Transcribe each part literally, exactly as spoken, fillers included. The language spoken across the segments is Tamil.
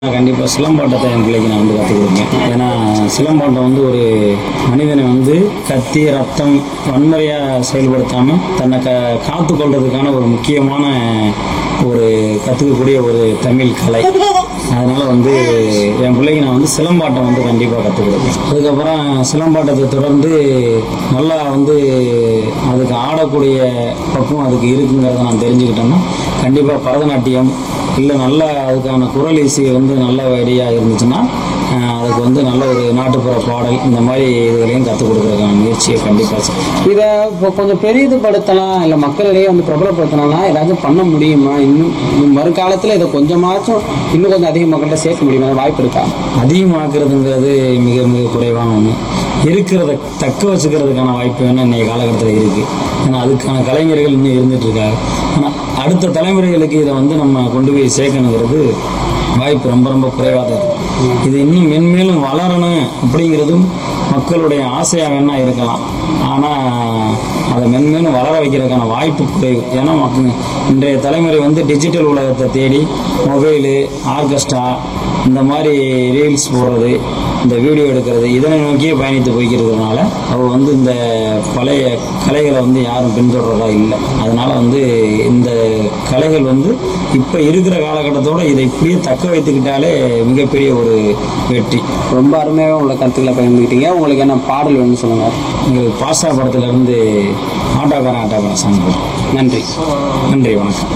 கண்டிப்பாக சிலம்பாட்டத்தை என் பிள்ளைக்கு நான் வந்து கற்றுக் கொடுப்பேன். ஏன்னா சிலம்பாட்டம் வந்து ஒரு மனிதனை வந்து கத்தி ரத்தம் வன்முறையாக செயல்படுத்தாமல் தன்னை க காத்து கொள்றதுக்கான ஒரு முக்கியமான ஒரு கற்றுக்கக்கூடிய ஒரு தமிழ் கலை. அதனால வந்து என் பிள்ளைக்கு நான் வந்து சிலம்பாட்டம் வந்து கண்டிப்பாக கற்றுக் கொடுப்பேன். அதுக்கப்புறம் சிலம்பாட்டத்தை தொடர்ந்து நல்லா வந்து அதுக்கு ஆடக்கூடிய பக்குவம் அதுக்கு இருக்குங்கிறத நான் தெரிஞ்சுக்கிட்டேன்னா கண்டிப்பாக பரதநாட்டியம் இல்லை நல்ல அதுக்கான குரல் இசை வந்து நல்ல வழியாக இருந்துச்சுன்னா அதுக்கு வந்து நல்ல ஒரு நாட்டுப்புற பாடல் இந்த மாதிரி இதுகளையும் கற்றுக் கொடுக்குறதுக்கான முயற்சியை கண்டிப்பாக செய்யும். இதை இப்போ கொஞ்சம் பெரிதுபடுத்தலாம் இல்லை மக்களிடையே வந்து பிரபலப்படுத்தலாம்னா ஏதாச்சும் பண்ண முடியுமா? இன்னும் மறுகாலத்தில் இதை கொஞ்சமாச்சும் இன்னும் கொஞ்சம் அதிக மக்கள்கிட்ட சேர்க்க முடியுமா? வாய்ப்பு இருக்கா? அதிகமாக்குறதுங்கிறது மிக மிக குறைவான ஒன்று. இருக்கிறத தக்க வச்சுக்கிறதுக்கான வாய்ப்பு வேணும் இன்றைய காலகட்டத்தில் இருக்குது. ஏன்னா அதுக்கான கலைஞர்கள் இன்னும் இருந்துட்டு இருக்காங்க. ஆனால் அடுத்த தலைமுறைகளுக்கு இதை வந்து நம்ம கொண்டு போய் சேர்க்கணுங்கிறது வாய்ப்பு ரொம்ப ரொம்ப குறைவாக தான் இருக்குது. இது இன்னும் மென்மேலும் வளரணும் அப்படிங்கிறதும் மக்களுடைய ஆசையாக வேணா இருக்கலாம். ஆனால் அதை மென்மேலும் வளர வைக்கிறதுக்கான வாய்ப்பு குறைவு. ஏன்னா மக்கள் இன்றைய தலைமுறை வந்து டிஜிட்டல் உலகத்தை தேடி மொபைலு ஆர்கெஸ்ட்ரா இந்த மாதிரி ரீல்ஸ் போடுறது இந்த வீடியோ எடுக்கிறது இதனை நோக்கியே பயணித்து போய்க்கிறதுனால அவள் வந்து இந்த பழைய கலைகளை வந்து யாரும் பின்தொடர்றதா இல்லை. அதனால வந்து இந்த கலைகள் வந்து இப்போ இருக்கிற காலகட்டத்தோடு இதை இப்படியே தக்க வைத்துக்கிட்டாலே மிகப்பெரிய ஒரு வெற்றி. ரொம்ப அருமையாக உள்ள கருத்துக்களை பகிர்ந்துக்கிட்டீங்க. உங்களுக்கு என்ன பாடல் வேணும்னு சொல்லுங்கள். உங்களுக்கு பாசா படத்துலேருந்து ஆட்டோக்காரன் ஆட்டோக்காரன் சாங். நன்றி நன்றி வணக்கம்.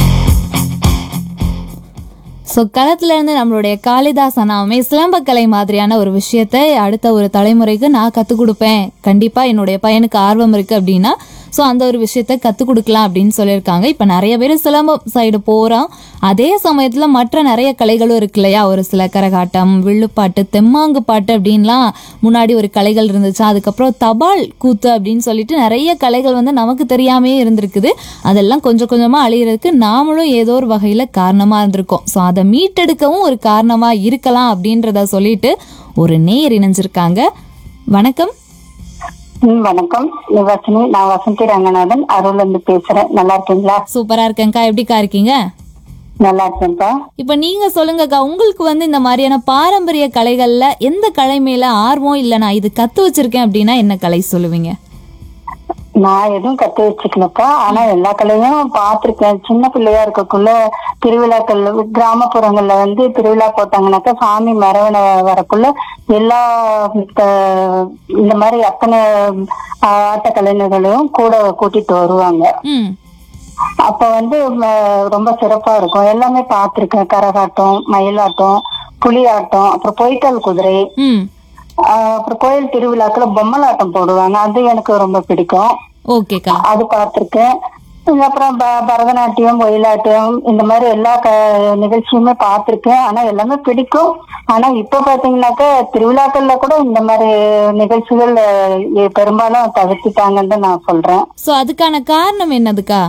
ஸோ களத்துலேருந்து நம்மளுடைய காளிதாஸ் அண்ணாவுமே சிலம்பக்கலை மாதிரியான ஒரு விஷயத்தை அடுத்த ஒரு தலைமுறைக்கு நான் கற்றுக் கொடுப்பேன். கண்டிப்பாக என்னுடைய பையனுக்கு ஆர்வம் இருக்குது அப்படின்னா ஸோ அந்த ஒரு விஷயத்த கற்றுக் கொடுக்கலாம் அப்படின்னு சொல்லியிருக்காங்க. இப்போ நிறைய பேர் சிலம்பம் சைடு போகிறோம். அதே சமயத்தில் மற்ற நிறைய கலைகளும் இருக்கு இல்லையா? ஒரு சில கரகாட்டம், வில்லுப்பாட்டு, தெம்மாங்கு பாட்டு அப்படின்லாம் முன்னாடி ஒரு கலைகள் இருந்துச்சு. அதுக்கப்புறம் தபால் கூத்து அப்படின்னு சொல்லிட்டு நிறைய கலைகள் வந்து நமக்கு தெரியாமே இருந்திருக்குது. அதெல்லாம் கொஞ்சம் கொஞ்சமாக அழிகிறதுக்கு நாமளும் ஏதோ ஒரு வகையில் காரணமாக இருந்திருக்கோம். ஸோ அதை மீட்டெடுக்கவும் ஒரு காரணமாக இருக்கலாம் அப்படின்றத சொல்லிட்டு ஒரு நேயர் இணைஞ்சிருக்காங்க. வணக்கம். வணக்கம் நிவாசினி, நான் வசந்தி ரங்கநாதன் அருள்ல இருந்து பேசுறேன். நல்லா இருக்கீங்களா? சூப்பரா இருக்கேன்க்கா. எப்படிக்கா இருக்கீங்க? நல்லா இருக்கேன்ப்பா. இப்ப நீங்க சொல்லுங்கக்கா, உங்களுக்கு வந்து இந்த மாதிரியான பாரம்பரிய கலைகள்ல எந்த கலை மேல ஆர்வம் இல்ல நான் இது கத்து வச்சிருக்கேன் அப்படின்னா என்ன கலை சொல்லுவீங்க? நான் எதுவும் கத்து வச்சுக்கலப்பா. ஆனா எல்லா கலையும் பாத்திருக்கேன். சின்ன பிள்ளையா இருக்கக்குள்ள திருவிழாக்கள் கிராமப்புறங்கள்ல வந்து திருவிழா போட்டாங்கன்னாக்கா சாமி மரவணை வரக்குள்ள எல்லா இந்த மாதிரி அத்தனை ஆட்ட கலைஞர்களையும் கூட கூட்டிட்டு வருவாங்க. அப்ப வந்து ரொம்ப சிறப்பா இருக்கும். எல்லாமே பாத்திருக்கேன். கரகாட்டம், மயிலாட்டம், புலியாட்டம், அப்புறம் பொய்க்கால் குதிரை, அப்புறம் கோயில் திருவிழாக்குள்ள பொம்மலாட்டம் போடுவாங்க. அது எனக்கு ரொம்ப பிடிக்கும். அது பார்த்திருக்கேன். அப்புறம் பரதநாட்டியம், ஒயிலாட்டம் இந்த மாதிரி எல்லா க நிகழ்ச்சியுமே பார்த்திருக்கேன். ஆனா எல்லாமே பிடிக்கும். ஆனா இப்ப பாத்தீங்கன்னாக்கா திருவிழாக்கள்ல கூட இந்த மாதிரி நிகழ்ச்சிகள் பெரும்பாலும் தவிர்த்துட்டாங்கன்னு நான் சொல்றேன். சோ அதுக்கான காரணம் என்னதுக்கா?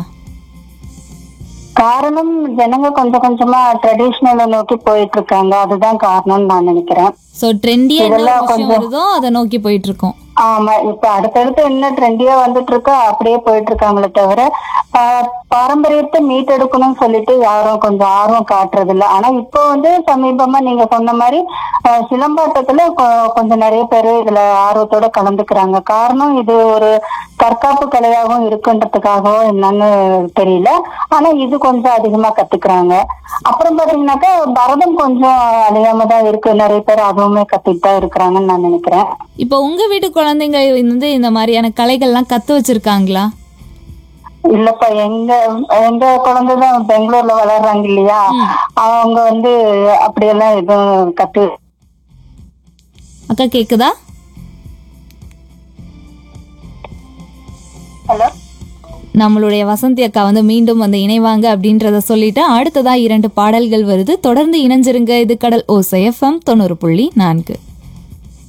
காரணம் ஜனங்க கொஞ்சம் கொஞ்சமா ட்ரெடிஷனலை நோக்கி போயிட்டு இருக்காங்க. அதுதான் காரணம்னு நான் நினைக்கிறேன். சோ ட்ரெண்டியா வருதோ அதை நோக்கி போயிட்டு இருக்கோம். ஆமா, இப்ப அடுத்தடுத்து என்ன ட்ரெண்டியா வந்துட்டு இருக்கோ அப்படியே போயிட்டு இருக்காங்களே தவிர பாரம்பரியத்தை மீட்டெடுக்கணும்னு சொல்லிட்டு யாரும் கொஞ்சம் ஆர்வம் காட்டுறது இல்லை. ஆனா இப்போ வந்து சமீபமா நீங்க சொன்ன மாதிரி சிலம்பாட்டத்துல கொஞ்சம் நிறைய பேர் இதுல ஆர்வத்தோட கலந்துக்கிறாங்க. காரணம் இது ஒரு தற்காப்பு கலையாகவும் இருக்குன்றதுக்காகவோ என்னன்னு தெரியல. ஆனா இது கொஞ்சம் அதிகமா கத்துக்கிறாங்க. அப்புறம் பாத்தீங்கன்னாக்கா பரதம் கொஞ்சம் அழியாம தான் இருக்கு. நிறைய பேர் அதுவுமே கத்துட்டு தான் இருக்கிறாங்கன்னு நான் நினைக்கிறேன். இப்ப உங்க வீட்டு குழந்தைங்க வந்து இந்த மாதிரியான கலைகள்லாம் கத்து வச்சிருக்காங்களா? இல்லப்பா, எங்க எங்க குழந்தைதான் பெங்களூர்ல வளர்றாங்க இல்லையா, அவங்க வந்து அப்படியெல்லாம் எதுவும் கத்து. அக்கா கேக்குதா? ஹலோ, நம்மளுடைய வசந்தி அக்கா வந்து மீண்டும் வந்து இணைவாங்க அப்படின்றத சொல்லிட்டு அடுத்ததா இரண்டு பாடல்கள் வருது. தொடர்ந்து இணைஞ்சிருங்க. இது கடல் ஓசை எஃப்எம் தொண்ணூறு புள்ளி நான்கு.